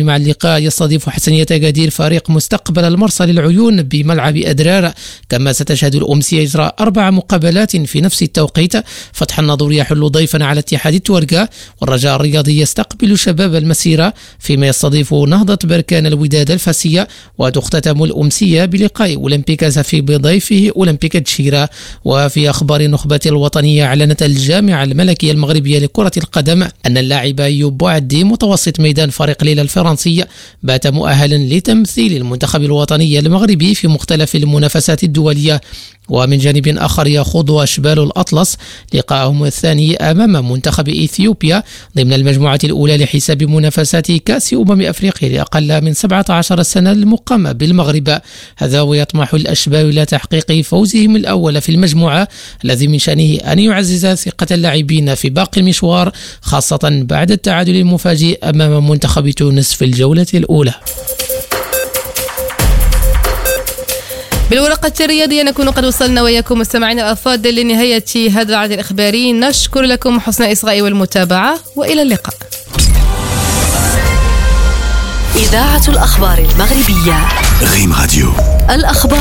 مع اللقاء يستضيف حسنية أكادير فريق مستقبل المرسى للعيون بملعب أدرار. كما ستشهد الأمسية إجراء 4 مقابلات في نفس التوقيت. فتح الناظور يحل ضيفا على اتحاد التورقة، والرجاء الرياضي يستقبل شباب المسيرة، فيما يستضيف نهضة بركان الوداد الفاسية. وتختتم الأمسية بلقاء أولمبيك زفي بضيفه أولمبيك تشيرا. وفي أخبار النخبة الوطنية، أعلنت الجامعة الملكية المغربية لكرة القدم أن اللاعب أيوب بوعدي متوسط ميدان فريق ليلة الفرنسي بات مؤهلا لتمثيل المنتخب الوطني المغربي في مختلف المنافسات الدولية. ومن جانب آخر يخوض أشبال الأطلس لقاءهم الثاني أمام منتخب إثيوبيا ضمن المجموعة الأولى لحساب منافسات كأس أفريقيا لأقل من 17 سنة المقامة بالمغرب. هذا ويطمح الأشبال إلى تحقيق فوزهم الأول في المجموعة، الذي من شأنه أن يعزز ثقة اللاعبين في باقي المشوار، خاصة بعد التعادل المفاجئ أمام منتخب تونس في الجولة الأولى. بالورقة الرياضية نكون قد وصلنا وياكم مستمعينا الأفاضل لنهاية هذا العدد الإخباري. نشكر لكم حسن الإصغاء والمتابعة، وإلى اللقاء. إذاعة الأخبار المغربية، ريم راديو الأخبار.